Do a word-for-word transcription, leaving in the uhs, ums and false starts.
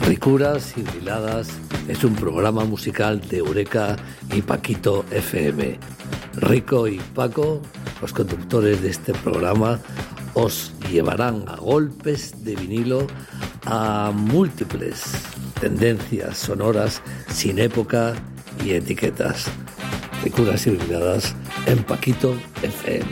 Ricuras y Briladas es un programa musical de Eureka y Paquito F M. Rico y Paco, los conductores de este programa, os llevarán a golpes de vinilo a múltiples tendencias sonoras sin época y etiquetas. Ricuras y Briladas en Paquito F M.